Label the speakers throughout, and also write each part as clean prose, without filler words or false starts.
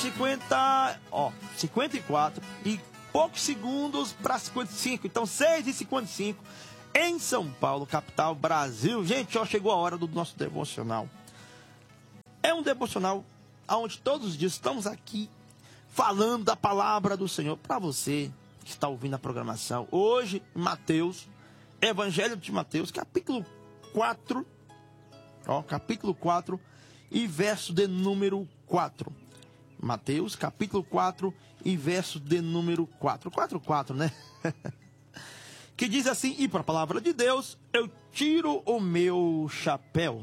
Speaker 1: 54 e poucos segundos para 55. Então, 6h55 em São Paulo, capital, Brasil. Gente, ó, chegou a hora do nosso devocional. É um devocional onde todos os dias estamos aqui falando da palavra do Senhor para você que está ouvindo a programação. Hoje, Mateus, Evangelho de Mateus, capítulo 4, capítulo 4 e verso de número 4. Mateus, capítulo 4 e verso de número 4. 4, né? Que diz assim: e para a palavra de Deus, eu tiro o meu chapéu.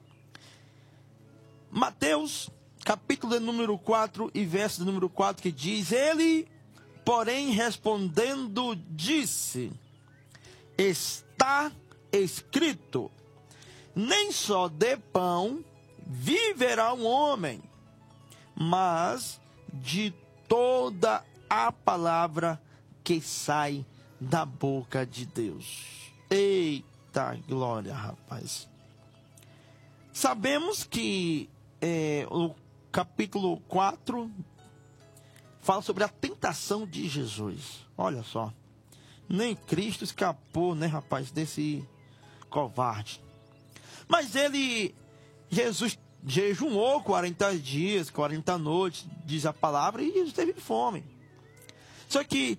Speaker 1: Mateus, capítulo de número 4 e verso de número 4, que diz: ele, porém, respondendo, disse: está escrito, nem só de pão viverá um homem, mas de toda a palavra que sai da boca de Deus. Eita glória, rapaz. Sabemos que o capítulo 4 fala sobre a tentação de Jesus. Olha só, nem Cristo escapou, né, rapaz, desse covarde. Mas Jesus jejuou 40 dias, 40 noites, diz a palavra, e Jesus teve fome. Só que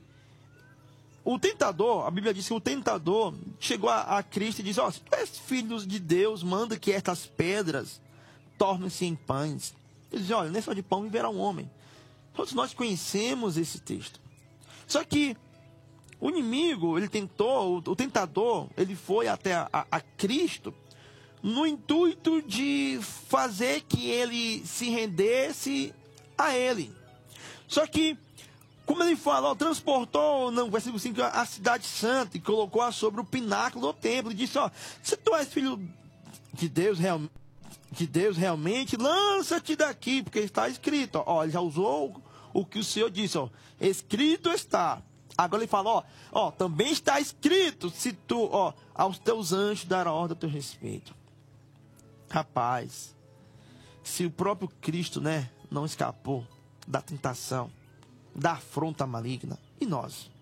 Speaker 1: o tentador, a Bíblia diz que o tentador chegou a Cristo e disse: se tu és filho de Deus, manda que estas pedras tornem-se em pães. Ele diz: olha, nem só de pão viverá um homem. Todos nós conhecemos esse texto. Só que o inimigo, ele tentou, o tentador, ele foi até a Cristo no intuito de fazer que ele se rendesse a ele. Só que, como ele fala, transportou, versículo 5, a cidade santa e colocou-a sobre o pináculo do templo. E disse: se tu és filho de Deus, realmente, lança-te daqui, porque está escrito. Ele já usou o que o Senhor disse, escrito está. Agora ele fala, também está escrito, se tu, aos teus anjos dará ordem a teu respeito. Rapaz, se o próprio Cristo, né, não escapou da tentação, da afronta maligna, e nós?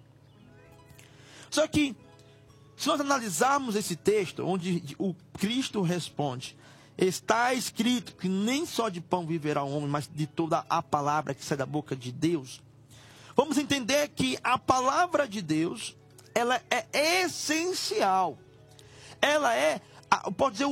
Speaker 1: Só que, se nós analisarmos esse texto, onde o Cristo responde: está escrito que nem só de pão viverá o homem, mas de toda a palavra que sai da boca de Deus, vamos entender que a palavra de Deus, ela é essencial. Ela é, pode dizer,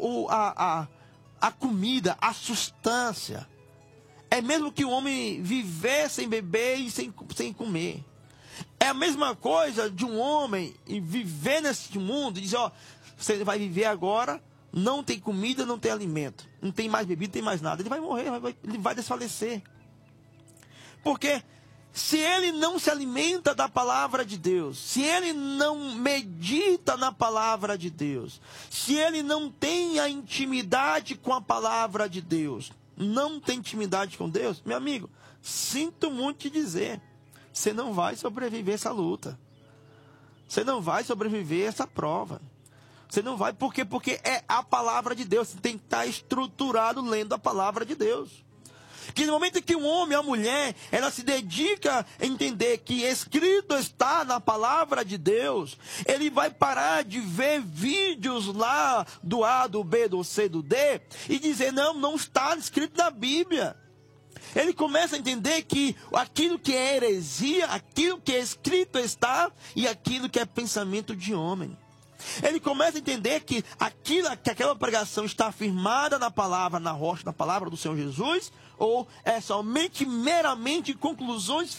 Speaker 1: a comida, a substância. É mesmo que o homem viver sem beber e sem comer. É a mesma coisa de um homem viver nesse mundo e dizer: você vai viver agora, não tem comida, não tem alimento, não tem mais bebida, não tem mais nada. Ele vai morrer, ele vai desfalecer. Porque se ele não se alimenta da palavra de Deus, se ele não medita na palavra de Deus, se ele não tem a intimidade com a palavra de Deus, não tem intimidade com Deus, meu amigo, sinto muito te dizer, você não vai sobreviver essa luta. Você não vai sobreviver essa prova. Você não vai, por quê? Porque é a palavra de Deus. Você tem que estar estruturado lendo a palavra de Deus. Que no momento que um homem ou a mulher, ela se dedica a entender que escrito está na palavra de Deus, ele vai parar de ver vídeos lá do A, do B, do C, do D, e dizer: não está escrito na Bíblia. Ele começa a entender que aquilo que é heresia, aquilo que é escrito está, e aquilo que é pensamento de homem. Ele começa a entender que aquela pregação está afirmada na palavra, na rocha, na palavra do Senhor Jesus, ou é somente meramente conclusões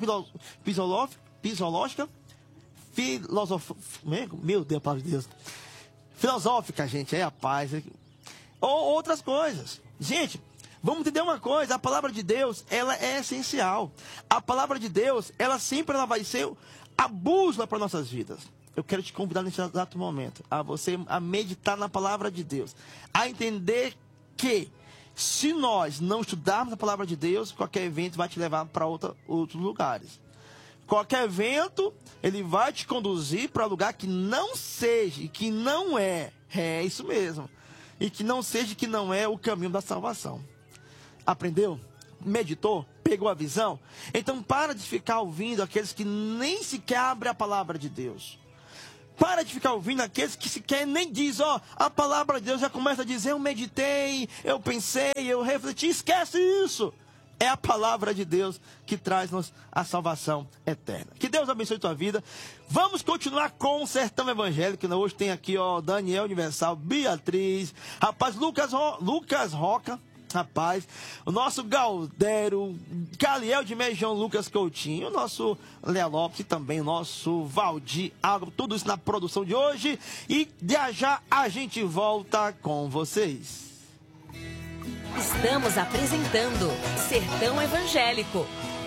Speaker 1: meu Deus, palavra de Deus, filosófica, gente, a paz, ou outras coisas. Gente, vamos entender uma coisa: a palavra de Deus, ela é essencial. A palavra de Deus, ela sempre vai ser a bússola para nossas vidas. Eu quero te convidar nesse exato momento a você a meditar na palavra de Deus, a entender que se nós não estudarmos a palavra de Deus, qualquer evento vai te levar para outros lugares. Qualquer evento, ele vai te conduzir para lugar que não seja, e que não é isso mesmo, e que não seja, que não é o caminho da salvação. Aprendeu? meditou, pegou a visão? Então para de ficar ouvindo aqueles que nem sequer abrem a palavra de Deus. Para de ficar ouvindo aqueles que sequer nem diz, a palavra de Deus já começa a dizer, eu meditei, eu pensei, eu refleti. Esquece isso. É a palavra de Deus que traz-nos a salvação eterna. Que Deus abençoe a tua vida. Vamos continuar com o Sertão Evangélico. Hoje tem aqui, Daniel Universal, Beatriz, rapaz, Lucas Roca, rapaz, o nosso Galdero, Galiel de Mejão, Lucas Coutinho, o nosso Léo Lopes e também o nosso Valdir Algo, tudo isso na produção de hoje. E já a gente volta com vocês.
Speaker 2: Estamos apresentando Sertão Evangélico.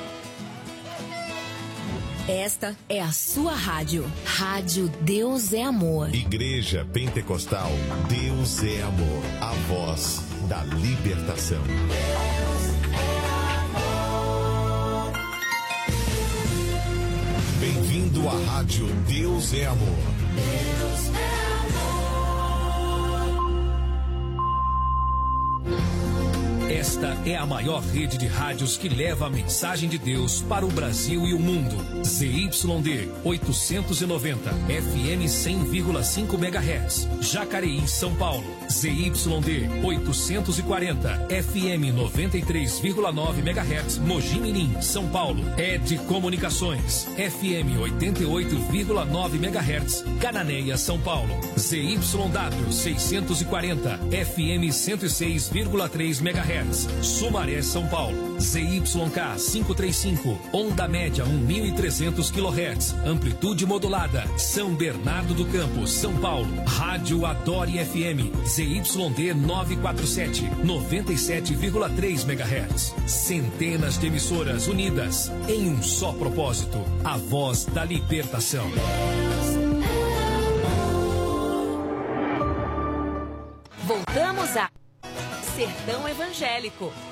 Speaker 2: Esta é a sua rádio. Rádio Deus é Amor.
Speaker 3: Igreja Pentecostal Deus é Amor. A voz da libertação. Bem-vindo à rádio Deus é Amor. Deus é amor.
Speaker 4: Esta é a maior rede de rádios que leva a mensagem de Deus para o Brasil e o mundo. ZYD 890, FM 100,5 MHz, Jacareí, São Paulo. ZYD 840, FM 93,9 MHz, Mogi Mirim, São Paulo. ED Comunicações, FM 88,9 MHz, Cananéia, São Paulo. ZYW 640, FM 106,3 MHz. Sumaré, São Paulo. ZYK 535, onda média 1.300 kHz, amplitude modulada, São Bernardo do Campo, São Paulo. Rádio Adore FM, ZYD 947, 97,3 MHz. Centenas de emissoras unidas em um só propósito, a voz da libertação.
Speaker 2: Voltamos a Sertão Evangélico.